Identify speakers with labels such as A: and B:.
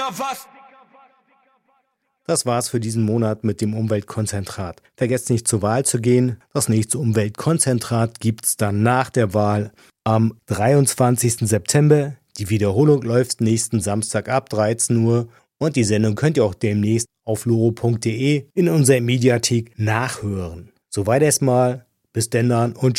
A: Das war's für diesen Monat mit dem Umweltkonzentrat. Vergesst nicht zur Wahl zu gehen. Das nächste Umweltkonzentrat gibt's dann nach der Wahl am 23. September. Die Wiederholung läuft nächsten Samstag ab 13 Uhr und die Sendung könnt ihr auch demnächst auf loro.de in unserer Mediathek nachhören. Soweit erstmal. Bis denn dann und tschüss.